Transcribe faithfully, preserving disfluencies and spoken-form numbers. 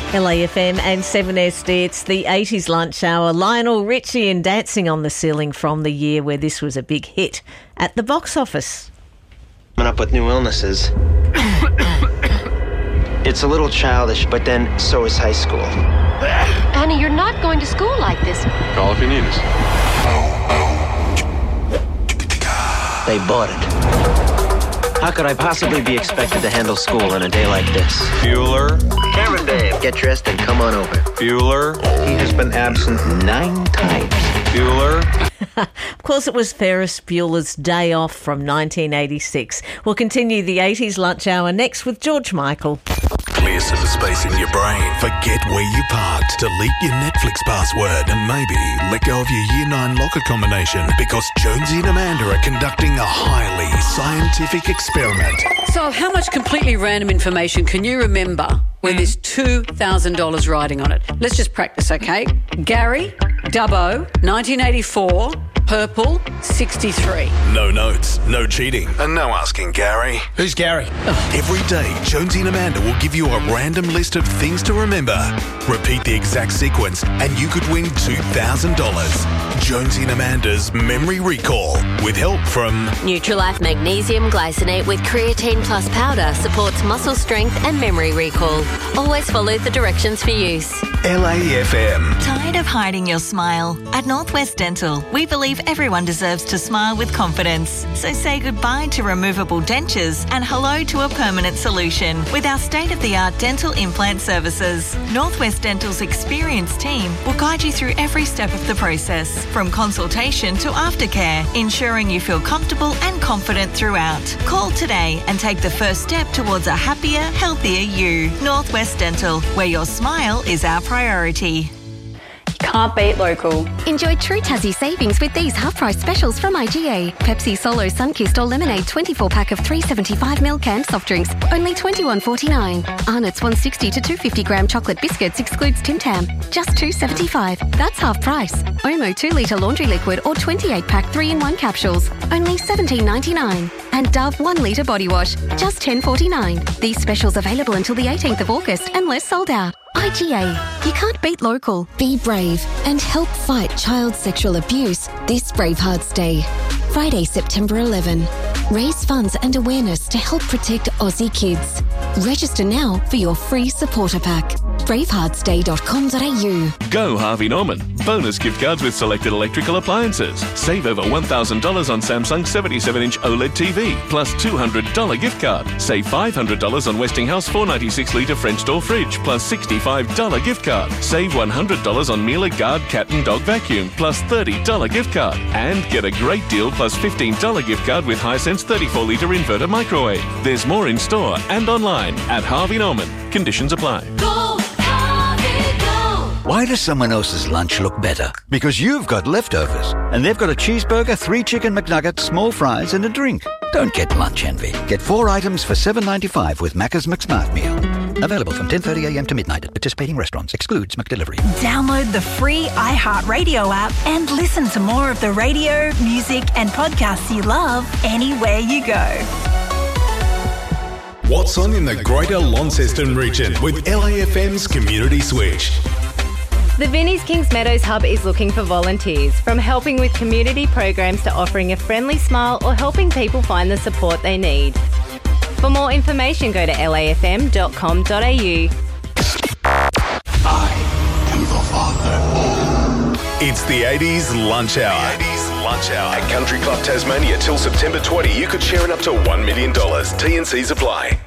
L A F M and seven S D, it's the eighties lunch hour. Lionel Richie and Dancing on the Ceiling from the year where this was a big hit at the box office. Coming up with new illnesses. It's a little childish, but then so is high school. Annie, you're not going to school like this. Call if you need us. They bought it. How could I possibly be expected to handle school on a day like this? Bueller. Cameron Dave, get dressed and come on over. Bueller. He has been absent nine times. Bueller. Of course, it was Ferris Bueller's Day Off from nineteen eighty-six. We'll continue the eighties lunch hour next with George Michael. Clear some space in your brain. Forget where you parked. Delete your Netflix password and maybe let go of your Year nine locker combination because Jonesy and Amanda are conducting a highly scientific experiment. So how much completely random information can you remember when there's two thousand dollars riding on it? Let's just practice, okay? Gary, Dubbo, nineteen eighty-four, purple, sixty-three. No notes, no cheating, and no asking Gary. Who's Gary? Every day, Jonesy and Amanda will give you a random list of things to remember. Repeat the exact sequence and you could win two thousand dollars. Jonesy and Amanda's Memory Recall with help from Nutrilife Magnesium Glycinate with Creatine Plus Powder supports muscle strength and memory recall. Always follow the directions for use. L A F M. Tired of hiding your smile? At Northwest Dental, we believe everyone deserves to smile with confidence. So say goodbye to removable dentures and hello to a permanent solution with our state-of-the-art dental implant services. Northwest Dental's experienced team will guide you through every step of the process, from consultation to aftercare, ensuring you feel comfortable and confident throughout. Call today and take the first step towards a happier, healthier you. Northwest Dental, where your smile is our priority. Can't beat local. Enjoy true Tassie savings with these half-price specials from I G A. Pepsi Solo Sunkist or Lemonade twenty-four pack of three seventy-five milliliter canned soft drinks, only twenty-one forty-nine. Arnott's one sixty to two fifty gram chocolate biscuits excludes Tim Tam, just two seventy-five. That's half price. Omo two litre laundry liquid or twenty-eight pack three in one capsules, only seventeen ninety-nine. And Dove one litre body wash, just ten forty-nine. These specials available until the eighteenth of August unless sold out. I G A. You can't beat local. Be brave and help fight child sexual abuse this Bravehearts Day. Friday, September eleventh. Raise funds and awareness to help protect Aussie kids. Register now for your free supporter pack. bravehearts day dot com dot a u. Go Harvey Norman. Bonus gift cards with selected electrical appliances. Save over one thousand dollars on Samsung seventy-seven inch OLED T V, plus two hundred dollars gift card. Save five hundred dollars on Westinghouse four ninety-six litre French door fridge, plus sixty-five dollars gift card. Save one hundred dollars on Miele Guard cat and dog vacuum, plus thirty dollars gift card. And get a great deal plus fifteen dollars gift card with Hisense thirty-four litre inverter microwave. There's more in store and online at Harvey Norman. Conditions apply. Go, Harvey, go! Why does someone else's lunch look better? Because you've got leftovers, and they've got a cheeseburger, three chicken McNuggets, small fries, and a drink. Don't get lunch envy. Get four items for seven ninety-five with Macca's McSmart Meal. Available from ten thirty a m to midnight at participating restaurants. Excludes McDelivery. Download the free iHeartRadio app and listen to more of the radio, music and podcasts you love anywhere you go. What's on in the Greater Launceston region with L A F M's Community Switch. The Vinnie's Kings Meadows Hub is looking for volunteers, from helping with community programs to offering a friendly smile or helping people find the support they need. For more information, go to l a f m dot com dot a u. I am the father. It's the eighties Lunch Hour. The eighties Lunch Hour. At Country Club Tasmania till September twentieth, you could share in up to one million dollars. T and C's apply.